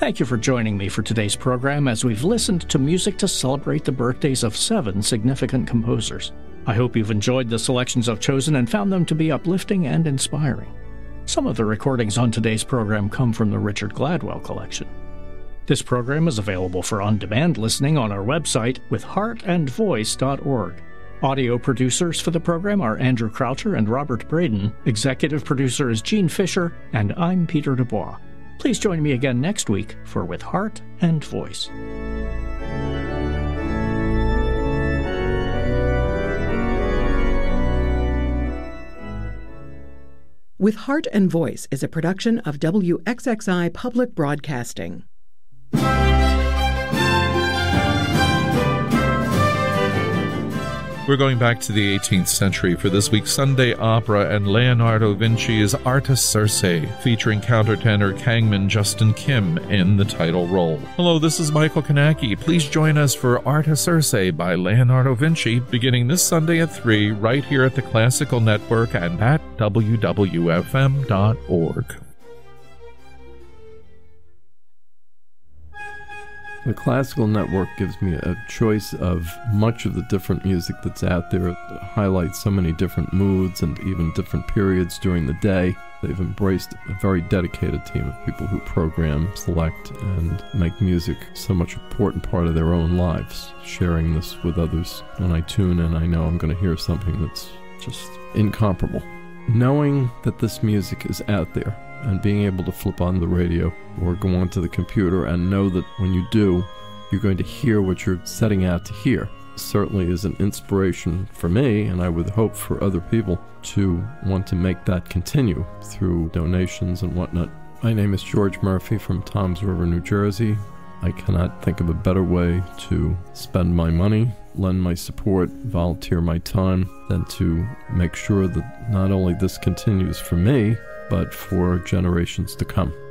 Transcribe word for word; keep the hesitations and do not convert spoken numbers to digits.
Thank you for joining me for today's program as we've listened to music to celebrate the birthdays of seven significant composers. I hope you've enjoyed the selections I've chosen and found them to be uplifting and inspiring. Some of the recordings on today's program come from the Richard Gladwell collection. This program is available for on-demand listening on our website with heart and voice dot org. Audio producers for the program are Andrew Croucher and Robert Braden. Executive producer is Gene Fisher, and I'm Peter Dubois. Please join me again next week for With Heart and Voice. With Heart and Voice is a production of W X X I Public Broadcasting. We're going back to the eighteenth century for this week's Sunday opera and Leonardo Vinci's Artaserse, featuring countertenor Kangman Justin Kim in the title role. Hello, this is Michael Kanaki. Please join us for Artaserse by Leonardo Vinci, beginning this Sunday at three, right here at the Classical Network and at W W F M dot org. The Classical Network gives me a choice of much of the different music that's out there. It highlights so many different moods and even different periods during the day. They've embraced a very dedicated team of people who program, select, and make music so much important part of their own lives, sharing this with others. When I tune in, I know I'm going to hear something that's just incomparable. Knowing that this music is out there, and being able to flip on the radio or go onto the computer and know that when you do, you're going to hear what you're setting out to hear, certainly is an inspiration for me, and I would hope for other people to want to make that continue through donations and whatnot. My name is George Murphy from Toms River, New Jersey. I cannot think of a better way to spend my money, lend my support, volunteer my time, than to make sure that not only this continues for me, but for generations to come.